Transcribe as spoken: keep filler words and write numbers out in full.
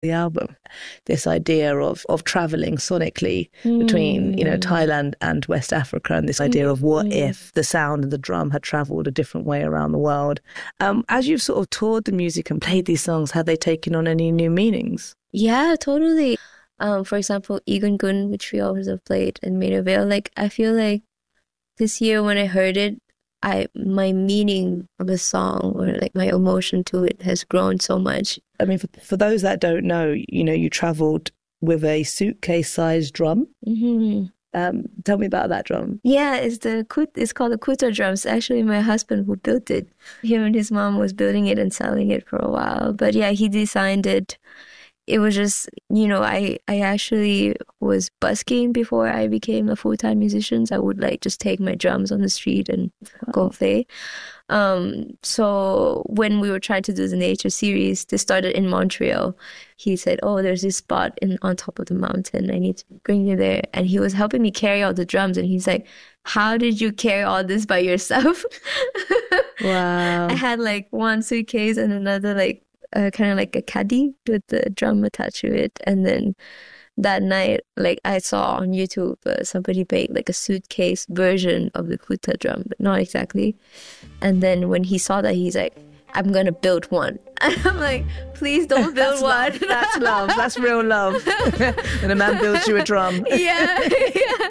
the album, this idea of of traveling sonically Mm. between, you know, Thailand and West Africa, and this idea of what Mm. if the sound and the drum had traveled a different way around the world. Um, as you've sort of toured the music and played these songs, have they taken on any new meanings? Yeah, totally. Um, for example, Egon Gun, which we always have played, and Maida Vale. Like, I feel like this year when I heard it, I my meaning of a song or like my emotion to it has grown so much. I mean, for, for those that don't know, you know, you travelled with a suitcase-sized drum. Mm-hmm. Um, tell me about that drum. Yeah, it's the kut. It's called the Kuta drums. Actually, my husband who built it. Him and his mom was building it and selling it for a while. But yeah, he designed it. It was just, you know, I, I actually was busking before I became a full-time musician. So I would like just take my drums on the street and Wow. go play. Um, so when we were trying to do the nature series, they started in Montreal. He said, oh, there's this spot in on top of the mountain. I need to bring you there. And he was helping me carry all the drums. And he's like, how did you carry all this by yourself? Wow. I had like one suitcase and another like uh, kind of like a caddy with the drum attached to it. And then that night, like I saw on YouTube, uh, somebody made like a suitcase version of the Kuta drum, but not exactly. And then when he saw that, he's like, I'm gonna build one. And I'm like, please don't build That's one. love. That's love. That's real love. And a man builds you a drum. Yeah, yeah.